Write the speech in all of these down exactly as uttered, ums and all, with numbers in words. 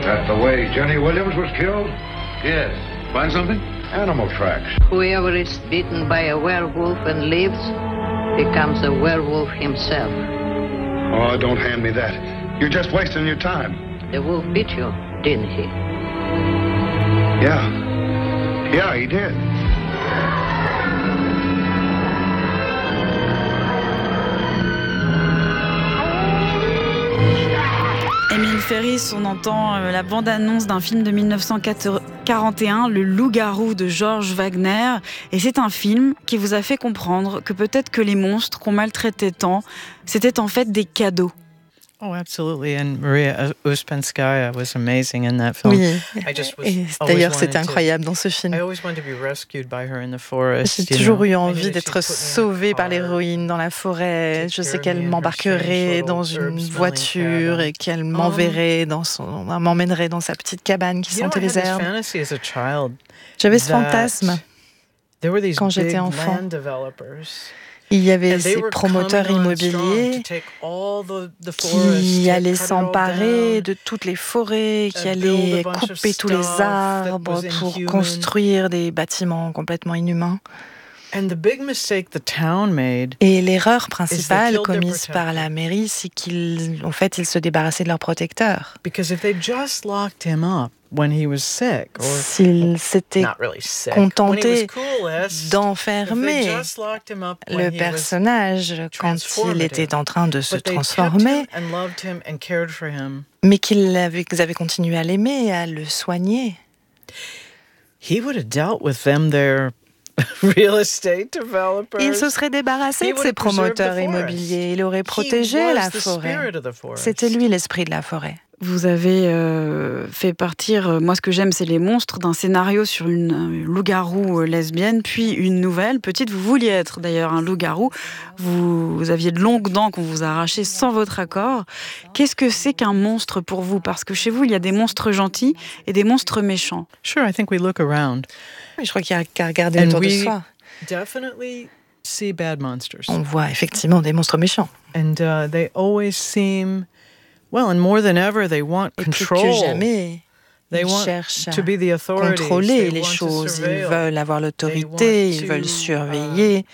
That the way Jenny Williams was killed? Yes. Find something? Animal tracks. Whoever is bitten by a werewolf and lives becomes a werewolf himself. Oh, don't hand me that. You're just wasting your time. The wolf bit you, didn't he? Yeah. Yeah, he did. Émile Ferris, on entend euh, la bande-annonce d'un film de dix-neuf cent quarante et un, Le Loup-garou de George Wagner. Et c'est un film qui vous a fait comprendre que peut-être que les monstres qu'on maltraitait tant, c'était en fait des cadeaux. Oh, absolutely. And Maria Ouspenskaya was amazing in that film. Oui, et d'ailleurs c'était incroyable dans ce film. J'ai toujours eu envie d'être sauvée par l'héroïne dans la forêt. Je sais qu'elle m'embarquerait dans une voiture et qu'elle m'enverrait dans son, m'emmènerait dans sa petite cabane qui sentait les herbes. J'avais ce fantasme quand j'étais enfant. Il y avait ces promoteurs immobiliers qui allaient s'emparer de toutes les forêts, qui allaient couper tous les arbres pour construire des bâtiments complètement inhumains. Et l'erreur principale commise par la mairie, c'est qu'ils, en fait, ils se débarrassaient de leurs protecteurs. S'ils s'étaient contentés d'enfermer le personnage quand il était en train de se transformer, mais qu'ils avaient, qu'ils avaient continué à l'aimer et à le soigner, il se serait débarrassé de ses promoteurs immobiliers. Il aurait protégé la forêt. C'était lui l'esprit de la forêt. Vous avez euh, fait partir, euh, moi ce que j'aime c'est les monstres, d'un scénario sur une euh, loup-garou euh, lesbienne, puis une nouvelle. Petite, vous vouliez être d'ailleurs un loup-garou. Vous, vous aviez de longues dents qu'on vous a arrachées sans votre accord. Qu'est-ce que c'est qu'un monstre pour vous ? Parce que chez vous, il y a des monstres gentils et des monstres méchants. Sure, I think we look around. Oui, je crois qu'il y a qu'à regarder autour de soi. Definitely see bad monsters. On voit effectivement des monstres méchants. And uh, they always seem Well, and more than ever, they want control. Et plus que jamais, ils cherchent à contrôler les choses. Ils veulent avoir l'autorité, ils veulent surveiller.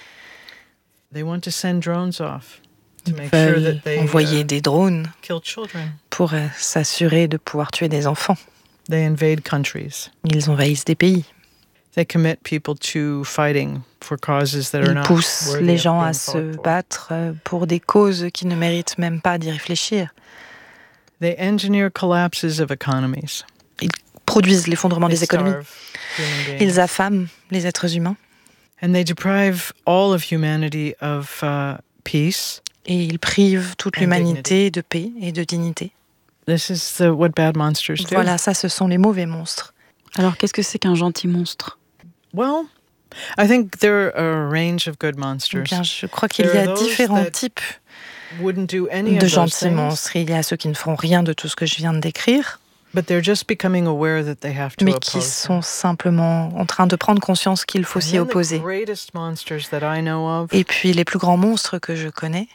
They want to send drones off to Ils make veulent sure that they envoyer des drones kill children. Pour euh, s'assurer de pouvoir tuer des enfants. They invade countries. Ils envahissent des pays. They commit people to fighting for causes that are not Ils poussent les gens à se for. battre pour des causes qui ne méritent même pas d'y réfléchir. They engineer collapses of economies. Ils produisent l'effondrement They des économies. starve Ils affament les êtres humains. And they deprive all of humanity of uh, peace. Et ils privent toute And l'humanité de paix et de dignité. This is the, what bad monsters do. Voilà, ça, ce sont les mauvais monstres. Alors, qu'est-ce que c'est qu'un gentil monstre ? Well, I think there are a range of good monsters. Eh bien, je crois qu'il y There a are those différents that types wouldn't do any de of those gentils things, monstres. Il y a ceux qui ne feront rien de tout ce que je viens de décrire, but they're just becoming aware that they have to mais qui oppose sont them. simplement en train de prendre conscience qu'il faut And s'y then the opposer. greatest monsters that I know of Et puis, les plus grands monstres que je connais,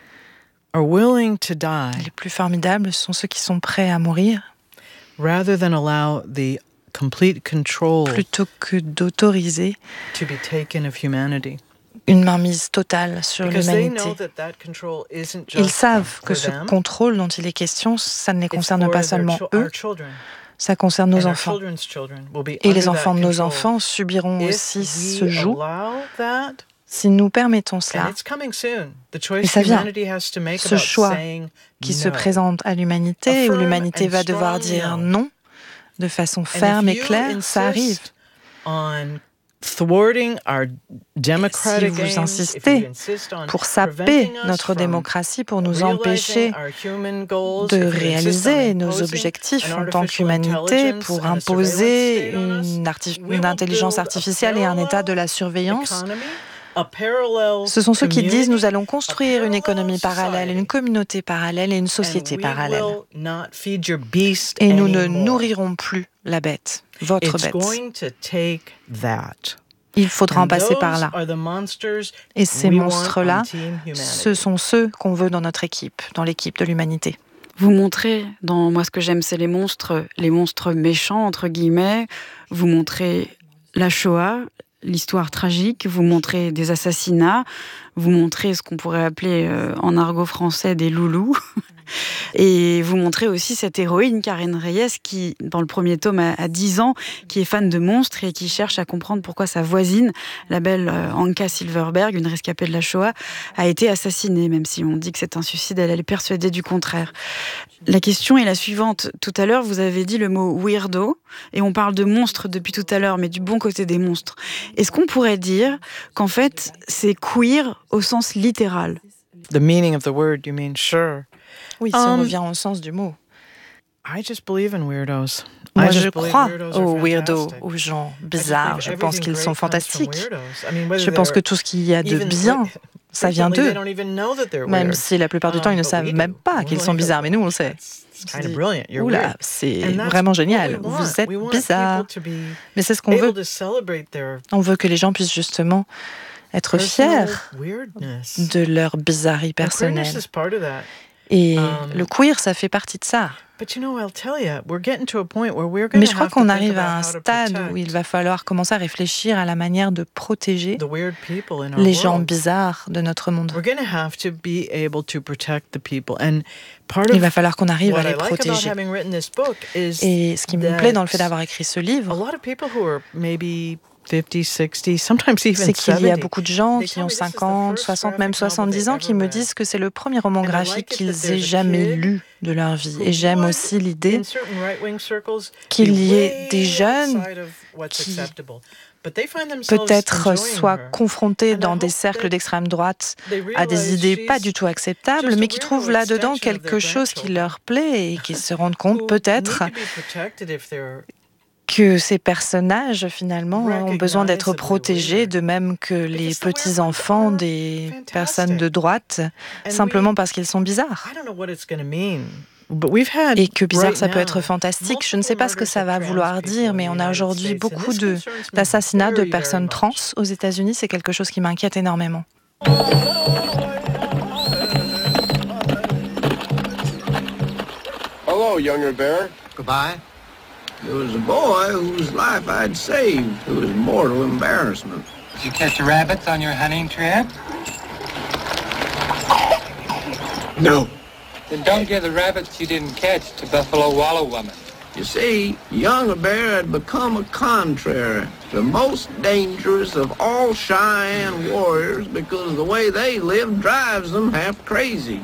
are willing to die les plus formidables, sont ceux qui sont prêts à mourir rather than allow the complete control plutôt que d'autoriser to be taken of humanity. une mainmise totale sur Because they l'humanité. know that that control isn't just Ils savent que for ce them, contrôle dont il est question, ça ne les it's concerne for pas their seulement chil- eux, our children. ça concerne nos And our enfants. children's children will be Et les under that enfants de nos control. enfants subiront If aussi ce we joug allow that, si nous permettons and cela, it's coming soon, the Et choice ça vient. humanity has to make Ce about choix saying qui no. se présente à l'humanité, où A firm l'humanité and va devoir strong dire no. non de façon And ferme if et you claire, ça arrive. insist on thwarting our democratic Si vous aims, if you insistez insist on Pour saper preventing us notre from démocratie, pour nous realizing empêcher our human goals, de if you insist on réaliser nos imposing objectifs an en tant artificial qu'humanité, intelligence pour and a imposer surveillance state on us, une, arti- we une will intelligence build a artificielle et un état de la parallel surveillance. economy, a parallel Ce sont ceux qui disent community, nous allons construire a une parallel économie parallèle, society, une communauté parallèle et une société and we parallèle. will not feed your beast Et nous ne anymore. nourrirons plus la bête, votre It's bête. going to take that. Il faudra en And passer those par là. are the monsters Et ces we want monstres-là, on Team Humanity. ce sont ceux qu'on veut dans notre équipe, dans l'équipe de l'humanité. Vous montrez, dans Moi ce que j'aime c'est les monstres, les monstres méchants, entre guillemets. Vous montrez la Shoah, l'histoire tragique. Vous montrez des assassinats. Vous montrez ce qu'on pourrait appeler euh, en argot français des loulous. Et vous montrez aussi cette héroïne, Karen Reyes, qui, dans le premier tome, a dix ans, qui est fan de monstres et qui cherche à comprendre pourquoi sa voisine, la belle euh, Anka Silverberg, une rescapée de la Shoah, a été assassinée, même si on dit que c'est un suicide, elle, elle est persuadée du contraire. La question est la suivante. Tout à l'heure, vous avez dit le mot weirdo, et on parle de monstres depuis tout à l'heure, mais du bon côté des monstres. Est-ce qu'on pourrait dire qu'en fait, c'est queer au sens littéral? The meaning of the word, you mean sure. Oui, si Um, on revient au sens du mot. I just believe in weirdos. Moi, I just je believe crois weirdos are aux weirdos, fantastic. aux gens I just bizarres. believe Je pense everything qu'ils great sont comes from fantastiques. weirdos. I mean, whether Je pense they're que tout ce qu'il y a de even bien, like- ça vient frequently, d'eux. they don't even know that they're Même weird. si la plupart du temps, ils ne Um, but savent we même do. pas We're qu'ils sont like, bizarres, mais nous, on le sait. It's kind of brilliant. You're Oula, weird. c'est And that's vraiment what génial. we want. Vous êtes We want bizarre. people to be Mais c'est ce qu'on able veut. to celebrate their On veut que les gens puissent justement être personal fiers weirdness. de leur bizarrerie And queerness personnelle. is part of that. Et Um, le queer, ça fait partie de ça. But you know, I'll tell you, we're getting to a point where we're going Mais to je crois have qu'on to think arrive à un about how to stade protect où il va falloir commencer à réfléchir à la manière de protéger the weird people in our les gens world. bizarres de notre monde. We're going to have to be able to protect the people. And part of Il va falloir qu'on arrive à what les I like about protéger. having written this book is Et ce qui me that plaît dans le fait d'avoir écrit ce a livre, lot of people who are maybe fifty, sixty, sometimes even c'est qu'il y a seventy. beaucoup de gens They qui tell ont me this is the cinquante, first soixante, graphic même novel soixante-dix ans they've qui me ever read. disent que c'est le premier roman And I like graphique it qu'ils that aient there's a jamais kid lu de leur vie. who Et j'aime would, aussi l'idée in certain right-wing circles, qu'il be y ait way des jeunes outside of what's qui acceptable. But they find themselves peut-être enjoying soient her. confrontés And I dans des hope cercles that d'extrême droite they à des realize idées she's pas du tout acceptables, just a mais qui weirdo trouvent là-dedans extension of quelque their chose qui grandchildren. leur plaît et qui se rendent compte who peut-être need to be protected if they're que ces personnages, finalement, ont besoin d'être recognizably protégés, weird. de même que les Because the weird petits-enfants ones are des fantastic. personnes de droite, And simplement we- parce qu'ils sont bizarres. I don't know what it's going to mean. But we've had Et que bizarre, right ça peut now, être fantastique. Je ne sais pas ce que ça va multiple vouloir murders of dire, trans mais people on in a the aujourd'hui United States, and beaucoup this de, concerns me d'assassinats de very, very personnes much. trans aux États-Unis. C'est quelque chose qui m'inquiète énormément. Hello, younger bear. Goodbye. There was a boy whose life I'd saved through his mortal embarrassment. Did you catch the rabbits on your hunting trip? No. Then don't give the rabbits you didn't catch to Buffalo Wallow Woman. You see, younger bear had become a contrary, the most dangerous of all Cheyenne warriors because the way they live drives them half crazy.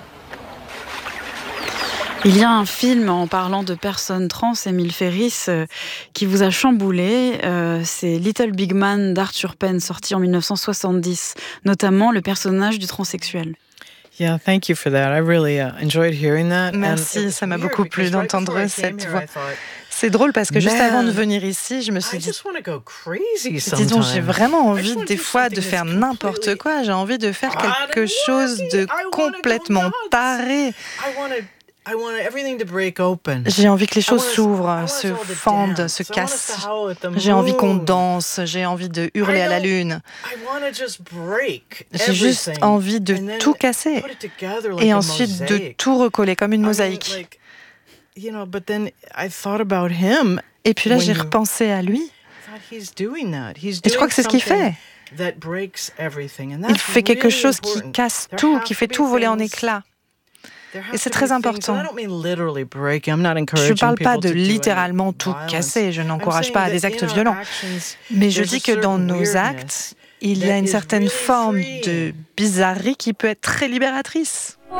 Il y a un film en parlant de personnes trans, Émile Ferris, euh, qui vous a chamboulé. Euh, c'est Little Big Man d'Arthur Penn, sorti en mille neuf cent soixante-dix, notamment le personnage du transsexuel. Yeah, thank you for that. I really uh, enjoyed hearing that. And Merci, it was ça m'a weird beaucoup plu because right d'entendre before I cette came voix. here, I thought, C'est drôle parce que juste Man, avant de venir ici, je me suis I dit, just want to go crazy dis sometimes. donc, j'ai vraiment I envie just wanna des do fois something de faire that's n'importe completely quoi. J'ai envie de faire out quelque and chose wacky. de I wanna go complètement nuts. taré. I want to I want everything to break open. J'ai envie que les I choses want us- I s'ouvrent, want us se all to fendent, dance. se I want us to cassent. howl at the J'ai envie qu'on moon. danse, j'ai envie de hurler I à la don't- lune. I want to just break J'ai juste everything envie de and then tout casser put it together like et a ensuite de mosaic. tout recoller comme une I mean, mosaïque. like, you know, but then I thought about him. Et puis là, when j'ai you- repensé à lui. I thought he's doing that. He's Et je crois doing que c'est ce qu'il something fait. that breaks everything. And Il that's fait quelque really chose qui important. casse There tout, have qui to fait be tout voler en things- éclats. there have Et c'est to très be things, important. and I don't mean literally breaking. I'm not Je ne encouraging parle pas people de to do any littéralement tout violence. casser, je I'm n'encourage saying pas à that des actes in our violents. actions, Mais je there's dis a que dans certain nos weirdness actes, il y that a une is certaine really forme freeing. de bizarrerie qui peut être très libératrice.